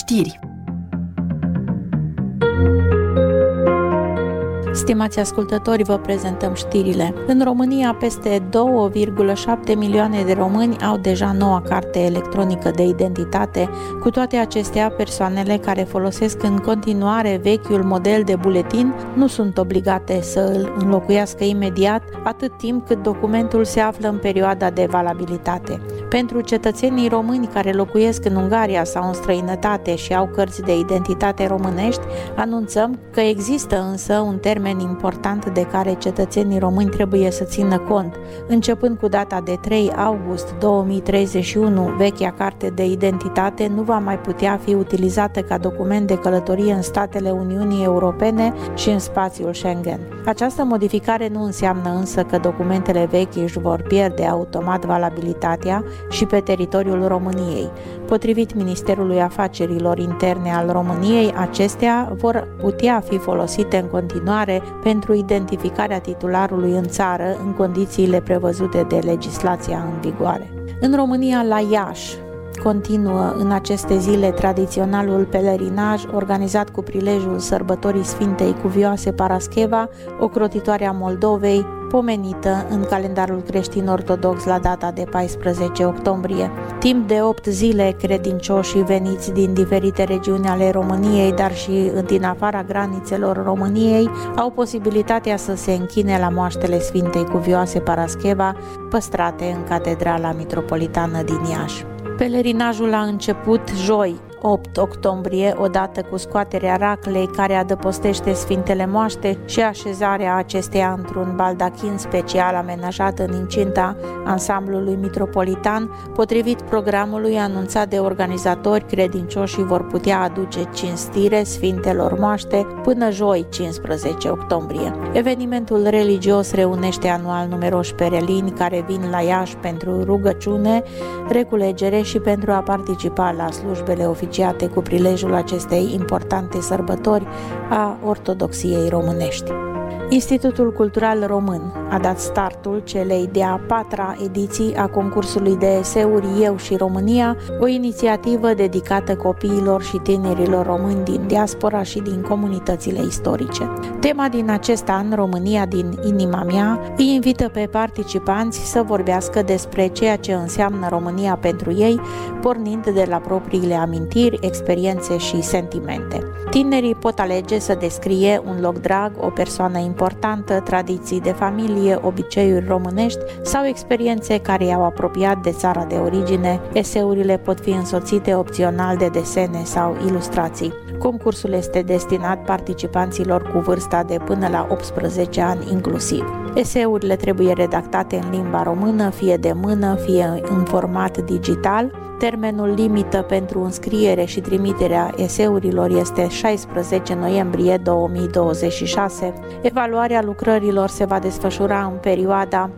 Știri. Stimați ascultători, vă prezentăm știrile. În România, peste 2,7 milioane de români au deja noua carte electronică de identitate. Cu toate acestea, persoanele care folosesc în continuare vechiul model de buletin nu sunt obligate să îl înlocuiască imediat, atât timp cât documentul se află în perioada de valabilitate. Pentru cetățenii români care locuiesc în Ungaria sau în străinătate și au cărți de identitate românești, anunțăm că există însă un termen important de care cetățenii români trebuie să țină cont. Începând cu data de 3 august 2031, vechea carte de identitate nu va mai putea fi utilizată ca document de călătorie în statele Uniunii Europene și în spațiul Schengen. Această modificare nu înseamnă însă că documentele vechi își vor pierde automat valabilitatea și pe teritoriul României. Potrivit Ministerului Afacerilor Interne al României, acestea vor putea fi folosite în continuare pentru identificarea titularului în țară în condițiile prevăzute de legislația în vigoare. În România, la Iași, continuă în aceste zile tradiționalul pelerinaj organizat cu prilejul sărbătorii Sfintei Cuvioase Parascheva, ocrotitoarea Moldovei, pomenită în calendarul creștin-ortodox la data de 14 octombrie. Timp de 8 zile, credincioșii veniți din diferite regiuni ale României, dar și din afara granițelor României, au posibilitatea să se închine la moaștele Sfintei Cuvioase Parascheva, păstrate în Catedrala Mitropolitană din Iași. Pelerinajul a început joi, 8 octombrie, odată cu scoaterea raclei care adăpostește Sfintele Moaște și așezarea acesteia într-un baldachin special amenajat în incinta ansamblului mitropolitan. Potrivit programului anunțat de organizatori, credincioșii vor putea aduce cinstire Sfintelor Moaște până joi, 15 octombrie. Evenimentul religios reunește anual numeroși pelerinii care vin la Iași pentru rugăciune, reculegere și pentru a participa la slujbele oficiale cu prilejul acestei importante sărbători a ortodoxiei românești. Institutul Cultural Român a dat startul celei de-a 4-a ediții a concursului de eseuri Eu și România, o inițiativă dedicată copiilor și tinerilor români din diaspora și din comunitățile istorice. Tema din acest an, România din inima mea, îi invită pe participanți să vorbească despre ceea ce înseamnă România pentru ei, pornind de la propriile amintiri, experiențe și sentimente. Tinerii pot alege să descrie un loc drag, o persoană importantă, tradiții de familie, obiceiuri românești sau experiențe care i-au apropiat de țara de origine. Eseurile pot fi însoțite opțional de desene sau ilustrații. Concursul este destinat participanților cu vârsta de până la 18 ani inclusiv. Eseurile trebuie redactate în limba română, fie de mână, fie în format digital. Termenul limită pentru înscriere și trimiterea eseurilor este 16 noiembrie 2026. Evaluarea lucrărilor se va desfășura în perioada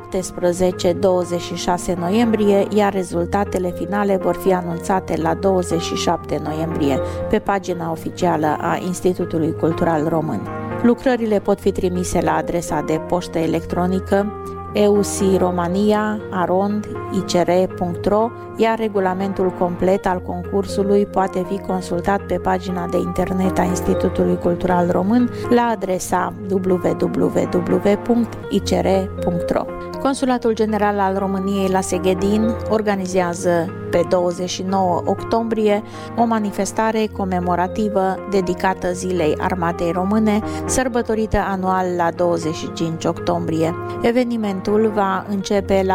17-26 noiembrie, iar rezultatele finale vor fi anunțate la 27 noiembrie pe pagina oficială a Institutului Cultural Român. Lucrările pot fi trimise la adresa de poștă electronică eusiromania@icr.ro, iar regulamentul complet al concursului poate fi consultat pe pagina de internet a Institutului Cultural Român la adresa www.icr.ro. Consulatul General al României la Seghedin organizează pe 29 octombrie o manifestare comemorativă dedicată Zilei Armatei Române, sărbătorită anual la 25 octombrie. Evenimentul va începe la